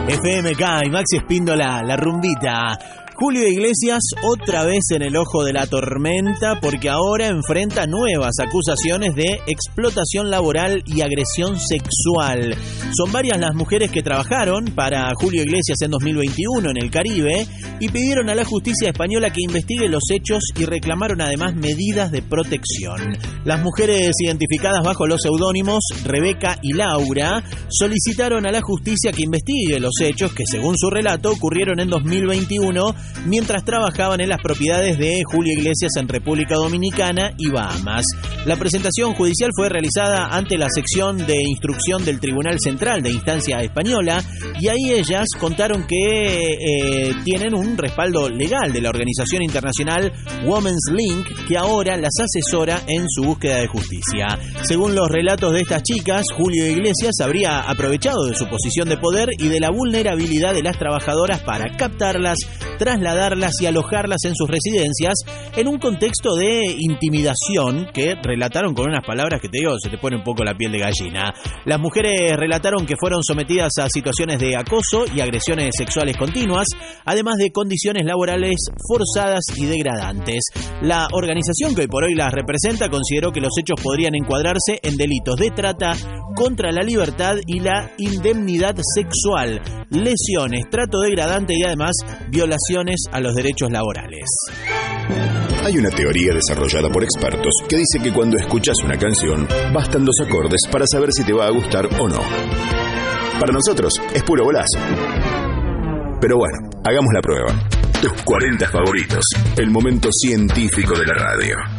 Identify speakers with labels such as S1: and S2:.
S1: FMK y Maxi Espíndola, la rumbita. Julio Iglesias otra vez en el ojo de la tormenta porque ahora enfrenta nuevas acusaciones de explotación laboral y agresión sexual. Son varias las mujeres que trabajaron para Julio Iglesias en 2021 en el Caribe y pidieron a la justicia española que investigue los hechos y reclamaron además medidas de protección. Las mujeres identificadas bajo los seudónimos Rebeca y Laura solicitaron a la justicia que investigue los hechos que, según su relato, ocurrieron en 2021 mientras trabajaban en las propiedades de Julio Iglesias en República Dominicana y Bahamas. La presentación judicial fue realizada ante la sección de instrucción del Tribunal Central de Instancia Española y ahí ellas contaron que tienen un respaldo legal de la organización internacional Women's Link, que ahora las asesora en su búsqueda de justicia. Según los relatos de estas chicas, Julio Iglesias habría aprovechado de su posición de poder y de la vulnerabilidad de las trabajadoras para captarlas, trasladarlas y alojarlas en sus residencias en un contexto de intimidación que relataron con unas palabras que te digo, se te pone un poco la piel de gallina. Las mujeres relataron que fueron sometidas a situaciones de acoso y agresiones sexuales continuas, además de condiciones laborales forzadas y degradantes. La organización que hoy por hoy las representa consideró que los hechos podrían encuadrarse en delitos de trata contra la libertad y la indemnidad sexual, lesiones, trato degradante y además violaciones a los derechos laborales.
S2: Hay una teoría desarrollada por expertos que dice que cuando escuchas una canción, bastan 2 acordes para saber si te va a gustar o no. Para nosotros es puro golazo. Pero bueno, hagamos la prueba. Tus 40 favoritos, el momento científico de la radio.